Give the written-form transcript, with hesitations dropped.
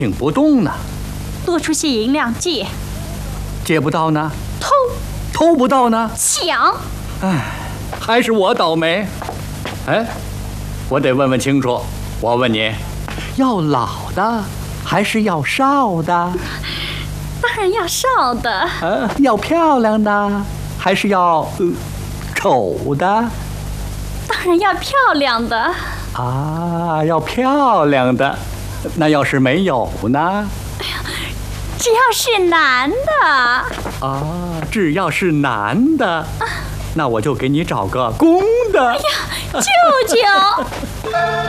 挺不动呢。 多出些银两借， 借不到呢？ 偷不到呢？ 抢。 唉，还是我倒霉。哎，我得问问清楚。我问你，要老的还是要少的？ 当然要少的。 要漂亮的还是要丑的？ 当然要漂亮的。 啊，要漂亮的。那要是没有呢？ 哎呀，只要是男的。 啊，只要是男的，那我就给你找个公的。 哎呀，舅舅。